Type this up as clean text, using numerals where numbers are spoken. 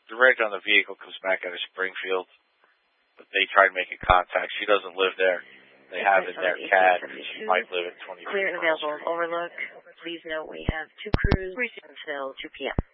the reg on the vehicle comes back out of Springfield, but they tried making contact. She doesn't live there. They have in their CAD. She might live at 20. Clear and available. Overlook. Please note we have 2 crews until 2 p.m.